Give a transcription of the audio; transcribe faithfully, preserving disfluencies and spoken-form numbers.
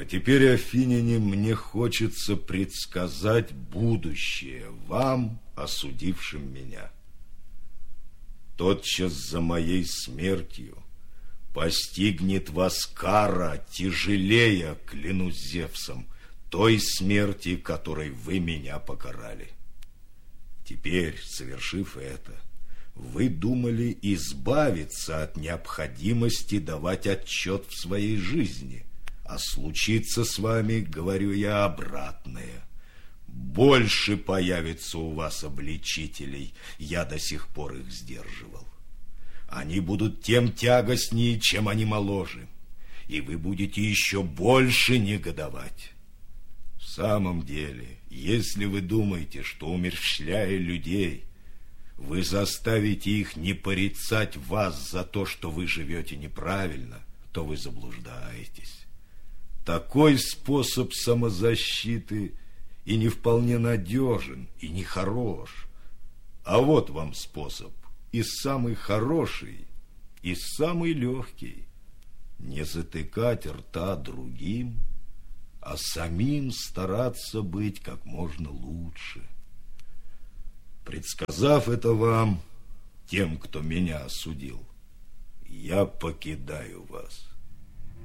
А теперь, афиняне, мне хочется предсказать будущее вам, осудившим меня. Тотчас за моей смертью постигнет вас кара тяжелее, клянусь Зевсом, той смерти, которой вы меня покарали. Теперь, совершив это, вы думали избавиться от необходимости давать отчет в своей жизни, а случится с вами, говорю я, обратное. Больше появится у вас обличителей, я до сих пор их сдерживал. Они будут тем тягостнее, чем они моложе, и вы будете еще больше негодовать. В самом деле, если вы думаете, что, умерщвляя людей, вы заставите их не порицать вас за то, что вы живете неправильно, то вы заблуждаетесь. Такой способ самозащиты и не вполне надежен, и не хорош. А вот вам способ, и самый хороший, и самый легкий. Не затыкать рта другим, а самим стараться быть как можно лучше. Предсказав это вам, тем, кто меня осудил, я покидаю вас.